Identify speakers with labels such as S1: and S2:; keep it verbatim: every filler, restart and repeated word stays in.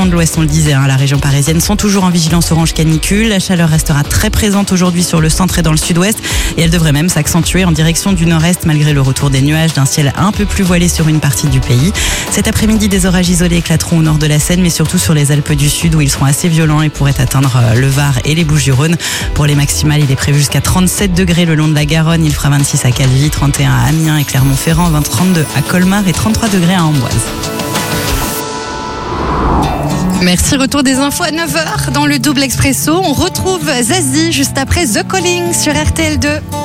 S1: départements de l'Ouest, on le disait, hein, la région parisienne, sont toujours en vigilance orange canicule. La chaleur restera très présente aujourd'hui sur le centre et dans le sud-ouest. Et elle devrait même s'accentuer en direction du nord-est malgré le retour des nuages, d'un ciel un peu plus voilé sur une partie du pays. Cet après-midi, des orages isolés éclateront au nord de la Seine, mais surtout sur les Alpes du Sud où ils seront assez violents et pourraient atteindre le Var et les Bouches-du-Rhône. Pour les maximales, il est prévu jusqu'à trente-sept degrés le long de la Garonne. Il fera vingt-six à Calvi, trente et un à Amiens et Clermont-Ferrand, vingt, trente-deux à Colmar et trente-trois degrés à Amboise.
S2: Merci, retour des infos à neuf heures dans le Double Expresso. On retrouve Zazie juste après The Calling sur R T L deux.